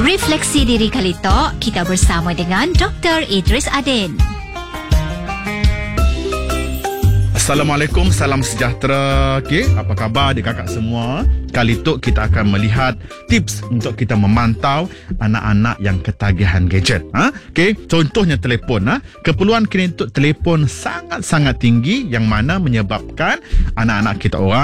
Refleksi Diri kali Tok, kita bersama dengan Dr. Idris Adin. Assalamualaikum, salam sejahtera. Okey, apa khabar adik kakak semua? Kali tu kita akan melihat tips untuk kita memantau anak-anak yang ketagihan gadget. Okey, contohnya telefon. Keperluan kini untuk telefon sangat-sangat tinggi yang mana menyebabkan anak-anak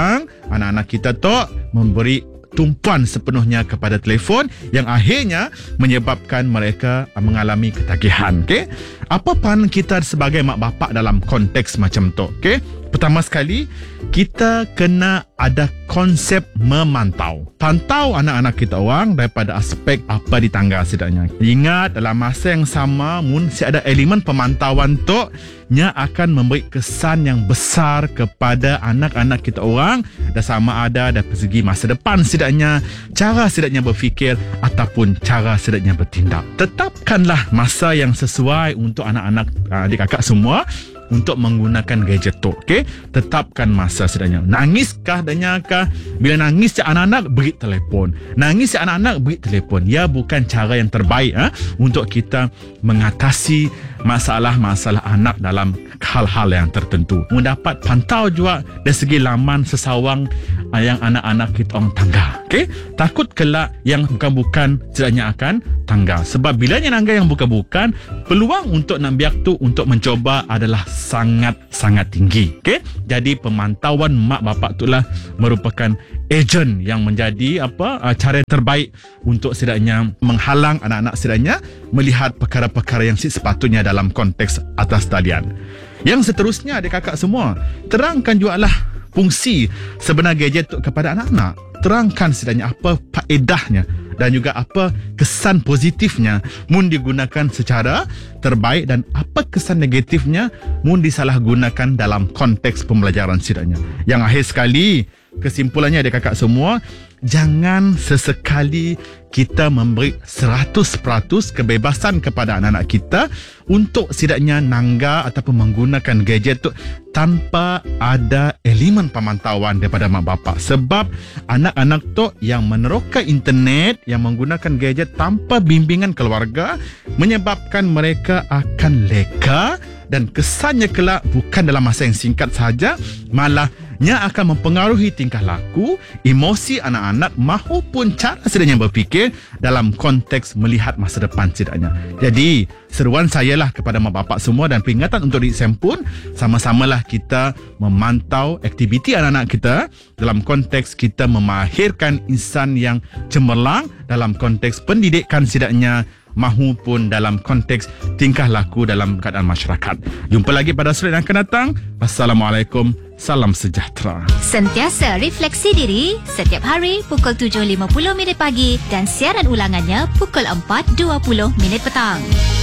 kita tu memberi tumpuan sepenuhnya kepada telefon yang akhirnya menyebabkan mereka mengalami ketagihan. Okey, apa peranan kita sebagai mak bapak dalam konteks macam tu? Okey, pertama sekali kita kena ada konsep memantau. Pantau anak-anak kita orang daripada aspek apa di tangga setidaknya. Ingat dalam masa yang sama si ada elemen pemantauan tu nya akan memberi kesan yang besar kepada anak-anak kita orang dan sama ada dari segi masa depan setidaknya, cara setidaknya berfikir ataupun cara setidaknya bertindak. Tetapkanlah masa yang sesuai untuk anak-anak adik kakak semua untuk menggunakan gadget tu. Okey, tetapkan masa setidaknya. Nangiskah danyakah? Bila nangis si anak-anak beri telefon. Nangis si anak-anak beri telefon. Ya, bukan cara yang terbaik untuk kita mengatasi masalah-masalah anak dalam hal-hal yang tertentu. Mendapat pantau juga dari segi laman sesawang yang anak-anak kita orang tangga. Okey, takut kelak yang bukan-bukan setidaknya akan tangga. Sebab bilanya nangga yang bukan-bukan, peluang untuk nak biak tu untuk mencoba adalah sangat-sangat tinggi. Okey, jadi pemantauan mak bapak itulah merupakan ejen yang menjadi cara yang terbaik untuk setidaknya menghalang anak-anak setidaknya melihat perkara-perkara yang sepatutnya dalam konteks atas talian. Yang seterusnya adik kakak semua, terangkan jugalah fungsi sebenar gadget tu kepada anak-anak. Terangkan setidaknya apa faedahnya dan juga apa kesan positifnya mun digunakan secara terbaik dan apa kesan negatifnya mun disalahgunakan dalam konteks pembelajaran setidaknya. Yang akhir sekali, kesimpulannya adik kakak semua, jangan sesekali kita memberi 100% kebebasan kepada anak-anak kita untuk setidaknya nangga ataupun menggunakan gadget tu tanpa ada elemen pemantauan daripada mak bapak. Sebab anak-anak tu yang meneroka internet, yang menggunakan gadget tanpa bimbingan keluarga, menyebabkan mereka akan leka dan kesannya kelak bukan dalam masa yang singkat sahaja, malahnya akan mempengaruhi tingkah laku, emosi anak-anak maupun cara setidaknya berfikir dalam konteks melihat masa depan setidaknya. Jadi, seruan saya lah kepada mak bapak semua dan peringatan untuk diri saya pun, sama-samalah kita memantau aktiviti anak-anak kita dalam konteks kita memahirkan insan yang cemerlang dalam konteks pendidikan setidaknya mahupun dalam konteks tingkah laku dalam keadaan masyarakat. Jumpa lagi pada sore yang akan datang. Assalamualaikum, salam sejahtera. Sentiasa refleksi diri setiap hari pukul 7.50 minit pagi dan siaran ulangannya pukul 4.20 minit petang.